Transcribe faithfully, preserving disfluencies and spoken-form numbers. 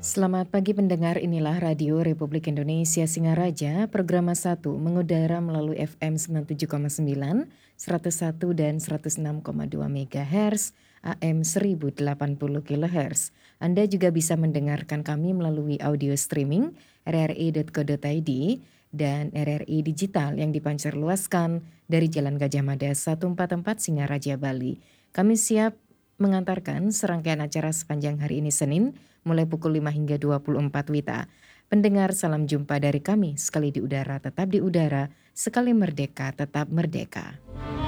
Selamat pagi pendengar, inilah Radio Republik Indonesia Singaraja, program satu mengudara melalui F M sembilan puluh tujuh koma sembilan, seratus satu dan seratus enam koma dua MHz, A M seribu delapan puluh kilohertz. Anda juga bisa mendengarkan kami melalui audio streaming r r i titik co titik i d dan R R I Digital yang dipancarluaskan dari Jalan Gajah Mada seratus empat puluh empat Singaraja, Bali. Kami siap mengantarkan serangkaian acara sepanjang hari ini Senin, mulai pukul lima hingga dua puluh empat Wita. Pendengar, salam jumpa dari kami, sekali di udara tetap di udara, sekali merdeka tetap merdeka.